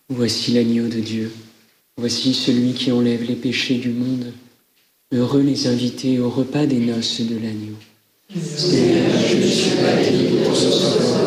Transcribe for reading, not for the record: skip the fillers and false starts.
Voici l'agneau de Dieu, voici celui qui enlève les péchés du monde. Heureux les invités au repas des noces de l'agneau. Seigneur, je ne suis pas digne que tu sois